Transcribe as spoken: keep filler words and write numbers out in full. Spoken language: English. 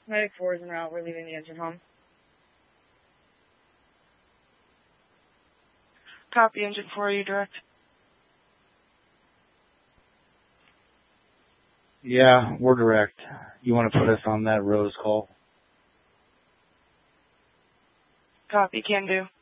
Medic four is en route. We're leaving the engine home. Copy, engine four, are you direct? Yeah, we're direct. You want to put us on that Rose call? Copy, can do.